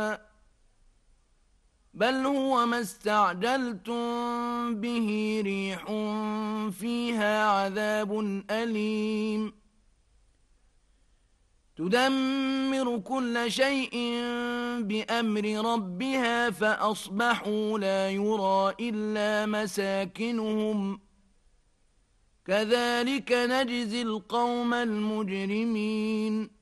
بل هو ما استعجلتم به ريح فيها عذاب أليم تدمر كل شيء بأمر ربها فأصبحوا لا يرى إلا مساكنهم كذلك نجزي القوم المجرمين